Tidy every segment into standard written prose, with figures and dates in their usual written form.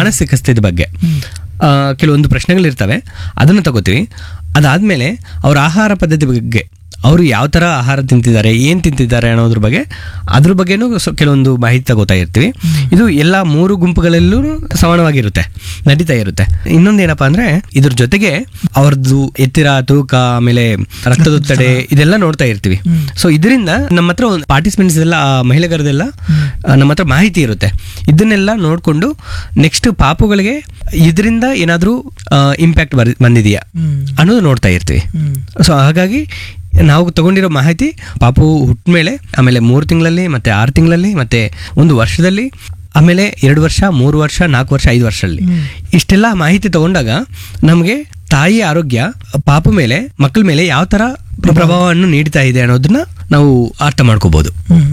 ಮಾನಸಿಕ ಸ್ಥಿತಿ ಬಗ್ಗೆ ಕೆಲವೊಂದು ಪ್ರಶ್ನೆಗಳಿರ್ತವೆ, ಅದನ್ನು ತಗೋತೀವಿ. ಅದಾದಮೇಲೆ ಅವ್ರ ಆಹಾರ ಪದ್ಧತಿ ಬಗ್ಗೆ, ಅವರು ಯಾವ ಥರ ಆಹಾರ ತಿಂತಿದ್ದಾರೆ, ಏನು ತಿಂತಿದ್ದಾರೆ ಅನ್ನೋದ್ರ ಬಗ್ಗೆ, ಅದ್ರ ಬಗ್ಗೆನೂ ಕೆಲವೊಂದು ಮಾಹಿತಿ ತಗೋತಾ ಇರ್ತೀವಿ. ಇದು ಎಲ್ಲ 3 ಗುಂಪುಗಳಲ್ಲೂ ಸಮಾನವಾಗಿರುತ್ತೆ, ನಡೀತಾ ಇರುತ್ತೆ. ಇನ್ನೊಂದು ಏನಪ್ಪಾ ಅಂದರೆ, ಇದ್ರ ಜೊತೆಗೆ ಅವ್ರದ್ದು ಎತ್ತರ, ತೂಕ, ಆಮೇಲೆ ರಕ್ತದೊತ್ತಡ ಇದೆಲ್ಲ ನೋಡ್ತಾ ಇರ್ತೀವಿ. ಸೊ ಇದರಿಂದ ನಮ್ಮ ಹತ್ರ ಒಂದು ಪಾರ್ಟಿಸಿಪೆಂಟ್ಸ್ ಎಲ್ಲ, ಮಹಿಳೆಗರದೆಲ್ಲ ನಮ್ಮ ಹತ್ರ ಮಾಹಿತಿ ಇರುತ್ತೆ. ಇದನ್ನೆಲ್ಲ ನೋಡಿಕೊಂಡು ನೆಕ್ಸ್ಟ್ ಪಾಪುಗಳಿಗೆ ಇದರಿಂದ ಏನಾದರೂ ಇಂಪ್ಯಾಕ್ಟ್ ಬಂದಿದೆಯಾ ಅನ್ನೋದು ನೋಡ್ತಾ ಇರ್ತೀವಿ. ಸೊ ಹಾಗಾಗಿ ನಾವು ತಗೊಂಡಿರೋ ಮಾಹಿತಿ ಪಾಪು ಹುಟ್ಟ ಮೇಲೆ, ಆಮೇಲೆ 3 ತಿಂಗಳಲ್ಲಿ, ಮತ್ತೆ 6 ತಿಂಗಳಲ್ಲಿ, ಮತ್ತೆ 1 ವರ್ಷದಲ್ಲಿ, ಆಮೇಲೆ 2 ವರ್ಷ, 3 ವರ್ಷ, 4 ವರ್ಷ, 5 ವರ್ಷದಲ್ಲಿ ಇಷ್ಟೆಲ್ಲ ಮಾಹಿತಿ ತಗೊಂಡಾಗ ನಮಗೆ ತಾಯಿ ಆರೋಗ್ಯ ಪಾಪು ಮೇಲೆ, ಮಕ್ಕಳ ಮೇಲೆ ಯಾವ ಥರ ಪ್ರಭಾವವನ್ನು ನೀಡ್ತಾ ಇದೆ ಅನ್ನೋದನ್ನ ನಾವು ಅರ್ಥ ಮಾಡ್ಕೋಬಹುದು.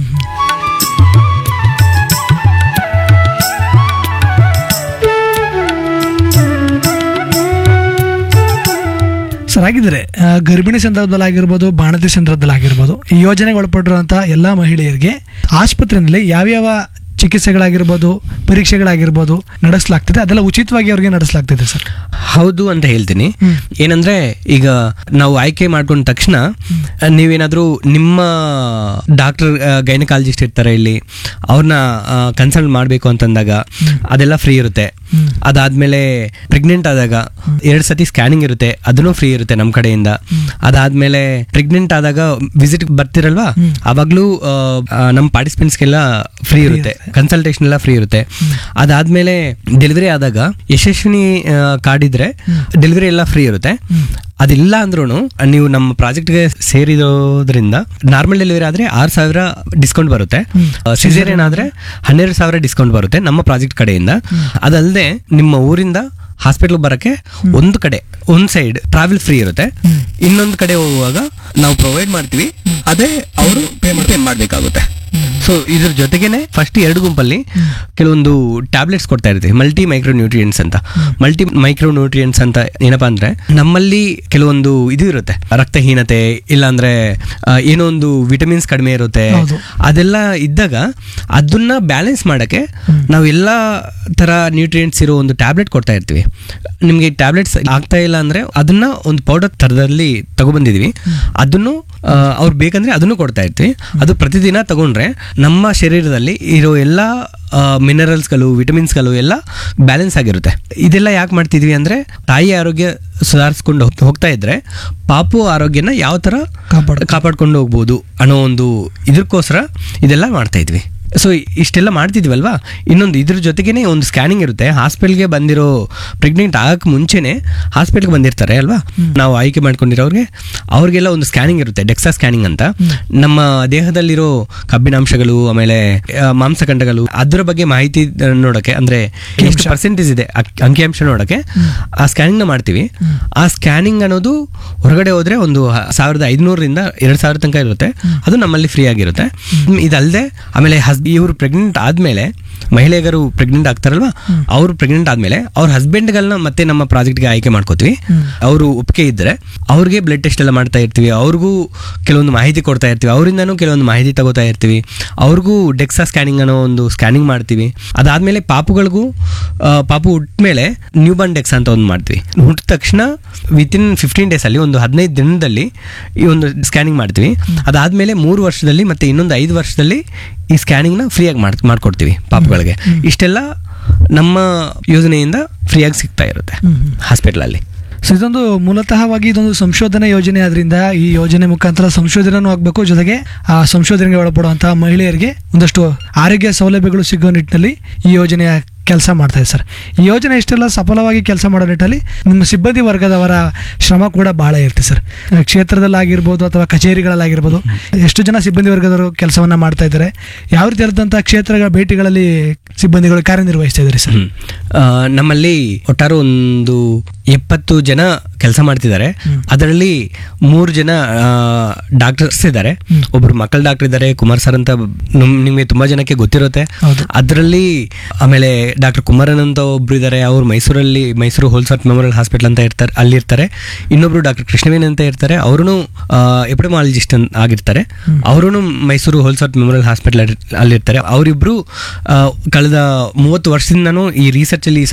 ಸರ್, ಹಾಗಿದ್ರೆ ಗರ್ಭಿಣಿ ಸಂದರ್ಭದಲ್ಲಾಗಿರ್ಬೋದು, ಬಾಣತಿ ಸಂದರ್ಭದಲ್ಲಾಗಿರ್ಬೋದು, ಈ ಯೋಜನೆಗೆ ಒಳಪಟ್ಟಿರುವಂತಹ ಎಲ್ಲ ಮಹಿಳೆಯರಿಗೆ ಆಸ್ಪತ್ರೆಯಲ್ಲಿ ಯಾವ್ಯಾವ ಚಿಕಿತ್ಸೆಗಳಾಗಿರ್ಬೋದು, ಪರೀಕ್ಷೆಗಳಾಗಿರ್ಬೋದು ನಡೆಸಲಾಗ್ತಿದೆ, ಅದೆಲ್ಲ ಉಚಿತವಾಗಿ ಅವ್ರಿಗೆ ನಡೆಸಲಾಗ್ತಿದೆ ಸರ್? ಹೌದು ಅಂತ ಹೇಳ್ತೀನಿ. ಏನಂದ್ರೆ, ಈಗ ನಾವು ಆಯ್ಕೆ ಮಾಡ್ಕೊಂಡ ತಕ್ಷಣ ನೀವೇನಾದರೂ ನಿಮ್ಮ ಡಾಕ್ಟರ್ ಗೈನಕಾಲಜಿಸ್ಟ್ ಇರ್ತಾರೆ ಇಲ್ಲಿ, ಅವ್ರನ್ನ ಕನ್ಸಲ್ಟ್ ಮಾಡಬೇಕು ಅಂತಂದಾಗ ಅದೆಲ್ಲ ಫ್ರೀ ಇರುತ್ತೆ. ಅದಾದ್ಮೇಲೆ ಪ್ರೆಗ್ನೆಂಟ್ ಆದಾಗ 2 ಸತಿ ಸ್ಕ್ಯಾನಿಂಗ್ ಇರುತ್ತೆ, ಅದನ್ನು ಫ್ರೀ ಇರುತ್ತೆ ನಮ್ಮ ಕಡೆಯಿಂದ. ಅದಾದ್ಮೇಲೆ ಪ್ರೆಗ್ನೆಂಟ್ ಆದಾಗ ವಿಸಿಟ್ ಬರ್ತಿರಲ್ವಾ, ಆವಾಗ್ಲೂ ನಮ್ಮ ಪಾರ್ಟಿಸಿಪೆಂಟ್ಸ್ಗೆಲ್ಲ ಫ್ರೀ ಇರುತ್ತೆ, ಕನ್ಸಲ್ಟೇಷನ್ ಎಲ್ಲ ಫ್ರೀ ಇರುತ್ತೆ. ಅದಾದ್ಮೇಲೆ ಡೆಲಿವರಿ ಆದಾಗ ಯಶಸ್ವಿನಿ ಕಾರ್ಡ್ ಇದ್ರೆ ಡೆಲಿವರಿ ಎಲ್ಲ ಫ್ರೀ ಇರುತ್ತೆ. ಅದಿಲ್ಲ ಅಂದ್ರೂ ನೀವು ನಮ್ಮ ಪ್ರಾಜೆಕ್ಟ್ಗೆ ಸೇರಿರೋದ್ರಿಂದ ನಾರ್ಮಲ್ ಡೆಲಿವರಿ ಆದ್ರೆ 6,000 ಡಿಸ್ಕೌಂಟ್ ಬರುತ್ತೆ, ಸಿಸೇರಿಯನ್ ಆದ್ರೆ 12,000 ಡಿಸ್ಕೌಂಟ್ ಬರುತ್ತೆ ನಮ್ಮ ಪ್ರಾಜೆಕ್ಟ್ ಕಡೆಯಿಂದ. ಅದಲ್ಲದೆ ನಿಮ್ಮ ಊರಿಂದ ಹಾಸ್ಪಿಟಲ್ ಬರಕ್ಕೆ ಒಂದು ಸೈಡ್ ಟ್ರಾವೆಲ್ ಫ್ರೀ ಇರುತ್ತೆ, ಇನ್ನೊಂದು ಕಡೆ ಹೋಗುವಾಗ ನಾವು ಪ್ರೊವೈಡ್ ಮಾಡ್ತೀವಿ, ಅದೇ ಅವರು ಪೇ ಮಾಡಬೇಕಾಗುತ್ತೆ. ಸೊ ಇದ್ರ ಜೊತೆಗೇನೆ ಫಸ್ಟ್ 2 ಗುಂಪಲ್ಲಿ ಕೆಲವೊಂದು ಟ್ಯಾಬ್ಲೆಟ್ಸ್ ಕೊಡ್ತಾ ಇರ್ತೀವಿ, ಮಲ್ಟಿ ಮೈಕ್ರೋ ನ್ಯೂಟ್ರಿಯೆಂಟ್ಸ್ ಅಂತ. ಏನಪ್ಪಾ ಅಂದ್ರೆ, ನಮ್ಮಲ್ಲಿ ಕೆಲವೊಂದು ಇದು ಇರುತ್ತೆ, ರಕ್ತಹೀನತೆ, ಇಲ್ಲಾಂದ್ರೆ ಏನೋ ಒಂದು ವಿಟಮಿನ್ಸ್ ಕಡಿಮೆ ಇರುತ್ತೆ, ಅದೆಲ್ಲ ಇದ್ದಾಗ ಅದನ್ನ ಬ್ಯಾಲೆನ್ಸ್ ಮಾಡಕ್ಕೆ ನಾವು ಎಲ್ಲಾ ತರ ನ್ಯೂಟ್ರಿಯೆಂಟ್ಸ್ ಇರೋ ಒಂದು ಟ್ಯಾಬ್ಲೆಟ್ ಕೊಡ್ತಾ ಇರ್ತೀವಿ. ನಿಮ್ಗೆ ಟ್ಯಾಬ್ಲೆಟ್ಸ್ ಆಗ್ತಾ ಇಲ್ಲ ಅಂದ್ರೆ ಅದನ್ನ ಒಂದು ಪೌಡರ್ ತರದಲ್ಲಿ ತಗೊಬಂದಿದೀವಿ, ಅದನ್ನು ಅವ್ರು ಬೇಕಂದ್ರೆ ಅದನ್ನು ಕೊಡ್ತಾ ಇರ್ತೀವಿ. ಅದು ಪ್ರತಿದಿನ ತಗೊಂಡ್ರೆ ನಮ್ಮ ಶರೀರದಲ್ಲಿ ಇರೋ ಎಲ್ಲ ಮಿನರಲ್ಸ್ಗಳು, ವಿಟಮಿನ್ಸ್ಗಳು ಎಲ್ಲ ಬ್ಯಾಲೆನ್ಸ್ ಆಗಿರುತ್ತೆ. ಇದೆಲ್ಲ ಯಾಕೆ ಮಾಡ್ತಿದ್ವಿ ಅಂದ್ರೆ, ತಾಯಿ ಆರೋಗ್ಯ ಸುಧಾರಿಸ್ಕೊಂಡು ಹೋಗ್ತಾ ಇದ್ರೆ ಪಾಪು ಆರೋಗ್ಯನ ಯಾವ ತರ ಕಾಪಾಡ್ಕೊಂಡು ಹೋಗ್ಬೋದು ಅನ್ನೋ ಒಂದು ಇದಕ್ಕೋಸ್ಕರ ಇದೆಲ್ಲ ಮಾಡ್ತಾ ಇದ್ವಿ. ಸೊ ಇಷ್ಟೆಲ್ಲ ಮಾಡ್ತಿದ್ವಲ್ವಾ. ಇನ್ನೊಂದು ಇದ್ರ ಜೊತೆಗೇನೆ ಒಂದು ಸ್ಕ್ಯಾನಿಂಗ್ ಇರುತ್ತೆ. ಹಾಸ್ಪಿಟಲ್ಗೆ ಬಂದಿರೋ ಪ್ರೆಗ್ನೆಂಟ್ ಆಗಕ್ಕೆ ಮುಂಚೆನೆ ಹಾಸ್ಪಿಟಲ್ಗೆ ಬಂದಿರ್ತಾರೆ ಅಲ್ವಾ, ನಾವು ಆಯ್ಕೆ ಮಾಡ್ಕೊಂಡಿರೋರಿಗೆ ಅವ್ರಿಗೆಲ್ಲ ಒಂದು ಸ್ಕ್ಯಾನಿಂಗ್ ಇರುತ್ತೆ, ಡೆಕ್ಸಾ ಸ್ಕ್ಯಾನಿಂಗ್ ಅಂತ. ನಮ್ಮ ದೇಹದಲ್ಲಿರೋ ಕಬ್ಬಿನಾಂಶಗಳು, ಆಮೇಲೆ ಮಾಂಸಖಂಡಗಳು, ಅದರ ಬಗ್ಗೆ ಮಾಹಿತಿ ನೋಡೋಕ್ಕೆ, ಅಂದ್ರೆ ಎಷ್ಟು ಪರ್ಸೆಂಟೇಜ್ ಇದೆ ಅಂಕಿಅಂಶ ನೋಡೋಕ್ಕೆ ಆ ಸ್ಕ್ಯಾನಿಂಗ್ ಮಾಡ್ತೀವಿ. ಆ ಸ್ಕ್ಯಾನಿಂಗ್ ಅನ್ನೋದು ಹೊರಗಡೆ ಹೋದ್ರೆ ಒಂದು 1,500ರಿಂದ 2,000 ತನಕ ಇರುತ್ತೆ, ಅದು ನಮ್ಮಲ್ಲಿ ಫ್ರೀ ಆಗಿರುತ್ತೆ. ಇದಲ್ಲದೆ ಆಮೇಲೆ ಇವರು ಪ್ರೆಗ್ನೆಂಟ್ ಆದ್ಮೇಲೆ, ಮಹಿಳೆಯರು ಪ್ರೆಗ್ನೆಂಟ್ ಆಗ್ತಾರಲ್ವಾ, ಅವರು ಪ್ರೆಗ್ನೆಂಟ್ ಆದ್ಮೇಲೆ ಅವ್ರ ಹಸ್ಬೆಂಡ್ಗಳನ್ನ ಮತ್ತೆ ನಮ್ಮ ಪ್ರಾಜೆಕ್ಟ್ಗೆ ಆಯ್ಕೆ ಮಾಡ್ಕೋತೀವಿ. ಅವರು ಒಪ್ಪಿಗೆ ಇದ್ರೆ ಅವ್ರಿಗೆ ಬ್ಲಡ್ ಟೆಸ್ಟ್ ಎಲ್ಲ ಮಾಡ್ತಾ ಇರ್ತೀವಿ, ಅವ್ರಿಗೂ ಕೆಲವೊಂದು ಮಾಹಿತಿ ಕೊಡ್ತಾ ಇರ್ತೀವಿ, ಅವರಿಂದನೂ ಕೆಲವೊಂದು ಮಾಹಿತಿ ತಗೋತಾ ಇರ್ತೀವಿ. ಅವ್ರಿಗೂ ಡೆಕ್ಸಾ ಸ್ಕ್ಯಾನಿಂಗ್ ಅನ್ನೋ ಒಂದು ಸ್ಕ್ಯಾನಿಂಗ್ ಮಾಡ್ತೀವಿ. ಅದಾದ್ಮೇಲೆ ಪಾಪು ಹುಟ್ಟಮೇಲೆ ನ್ಯೂ ಬಾರ್ನ್ ಡೆಕ್ಸಾ ಅಂತ ಒಂದು ಮಾಡ್ತೀವಿ. ಹುಟ್ಟಿದ ತಕ್ಷಣ ವಿತಿನ್ 15 days ಅಲ್ಲಿ, ಒಂದು 15 ದಿನದಲ್ಲಿ ಈ ಒಂದು ಸ್ಕ್ಯಾನಿಂಗ್ ಮಾಡ್ತೀವಿ. ಅದಾದ್ಮೇಲೆ 3 ವರ್ಷದಲ್ಲಿ ಮತ್ತೆ ಇನ್ನೊಂದು 5 ವರ್ಷದಲ್ಲಿ ಈ ಸ್ಕ್ಯಾನಿಂಗ್ನ ಫ್ರೀಯಾಗಿ ಮಾಡ್ಕೊಡ್ತೀವಿ ಪಾಪುಗಳಿಗೆ. ಇಷ್ಟೆಲ್ಲ ನಮ್ಮ ಯೋಜನೆಯಿಂದ ಫ್ರೀಯಾಗಿ ಸಿಗ್ತಾ ಇರುತ್ತೆ ಹಾಸ್ಪಿಟಲಲ್ಲಿ. ಸೊ ಇದೊಂದು ಮೂಲತಃವಾಗಿ ಇದೊಂದು ಸಂಶೋಧನಾ ಯೋಜನೆ ಆದ್ರಿಂದ ಈ ಯೋಜನೆ ಮುಖಾಂತರ ಸಂಶೋಧನೆನೂ ಆಗಬೇಕು, ಜೊತೆಗೆ ಆ ಸಂಶೋಧನೆಗೆ ಒಳಪಡುವಂತಹ ಮಹಿಳೆಯರಿಗೆ ಒಂದಷ್ಟು ಆರೋಗ್ಯ ಸೌಲಭ್ಯಗಳು ಸಿಗೋ ನಿಟ್ಟಿನಲ್ಲಿ ಈ ಯೋಜನೆಯ ಕೆಲಸ ಮಾಡ್ತಾ ಇದೆ ಸರ್. ಈ ಯೋಜನೆ ಇಷ್ಟೆಲ್ಲ ಸಫಲವಾಗಿ ಕೆಲಸ ಮಾಡೋ ನಿಟ್ಟಲ್ಲಿ ನಿಮ್ಮ ಸಿಬ್ಬಂದಿ ವರ್ಗದವರ ಶ್ರಮ ಕೂಡ ಬಹಳ ಇರುತ್ತೆ ಸರ್. ಕ್ಷೇತ್ರದಲ್ಲಾಗಿರ್ಬೋದು ಅಥವಾ ಕಚೇರಿಗಳಲ್ಲಾಗಿರ್ಬೋದು, ಎಷ್ಟು ಜನ ಸಿಬ್ಬಂದಿ ವರ್ಗದವರು ಕೆಲಸವನ್ನ ಮಾಡ್ತಾ ಇದ್ದಾರೆ, ಯಾವ ರೀತಿಯಾದಂತಹ ಕ್ಷೇತ್ರಗಳ ಭೇಟಿಗಳಲ್ಲಿ ಸಿಬ್ಬಂದಿಗಳು ಕಾರ್ಯನಿರ್ವಹಿಸ್ತಾ ಇದ್ದಾರೆ ಸರ್? ನಮ್ಮಲ್ಲಿ ಒಟ್ಟಾರೆ ಒಂದು 70 ಜನ ಕೆಲಸ ಮಾಡ್ತಿದ್ದಾರೆ. ಅದರಲ್ಲಿ 3 ಜನ ಡಾಕ್ಟರ್ಸ್ ಇದ್ದಾರೆ. ಒಬ್ರು ಮಕ್ಕಳ ಡಾಕ್ಟರ್ ಇದ್ದಾರೆ, ಕುಮಾರ್ ಸರ್ ಅಂತ ನಿಮಗೆ ತುಂಬಾ ಜನಕ್ಕೆ ಗೊತ್ತಿರುತ್ತೆ. ಅದರಲ್ಲಿ ಆಮೇಲೆ ಡಾಕ್ಟರ್ ಕುಮಾರನ್ ಅಂತ ಒಬ್ರು ಇದ್ದಾರೆ, ಅವ್ರು ಮೈಸೂರು ಹೋಲ್ಸರ್ಟ್ ಮೆಮೋರಿಯಲ್ ಹಾಸ್ಪಿಟಲ್ ಅಂತ ಇರ್ತಾರೆ, ಅಲ್ಲಿರ್ತಾರೆ. ಇನ್ನೊಬ್ರು ಡಾಕ್ಟರ್ ಕೃಷ್ಣವೇಣಿ ಅಂತ ಇರ್ತಾರೆ, ಅವರು ಎಪಿಡೆಮಾಲಜಿಸ್ಟ್ ಆಗಿರ್ತಾರೆ, ಅವರು ಮೈಸೂರು ಹೋಲ್ಸರ್ಟ್ ಮೆಮೋರಿಯಲ್ ಹಾಸ್ಪಿಟಲ್ ಅಲ್ಲಿರ್ತಾರೆ. ಅವರಿಬ್ರು ಕಳೆದ 30 ವರ್ಷದಿಂದನೂ ಈ ರಿಸರ್ಚ್ ಅಲ್ಲಿ